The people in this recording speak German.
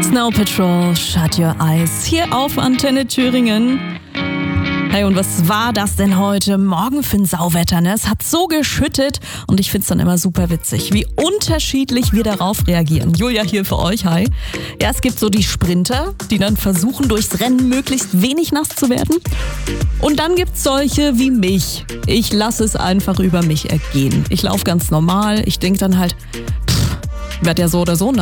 Snow Patrol, Shut Your Eyes, hier auf Antenne Thüringen. Hey, und was war das denn heute Morgen für ein Sauwetter, ne? Es hat so geschüttet und ich find's dann immer super witzig, wie unterschiedlich wir darauf reagieren. Julia hier für euch, hi. Ja, es gibt so die Sprinter, die dann versuchen, durchs Rennen möglichst wenig nass zu werden. Und dann gibt's solche wie mich. Ich lasse es einfach über mich ergehen. Ich laufe ganz normal, ich denk dann halt, werd ja so oder so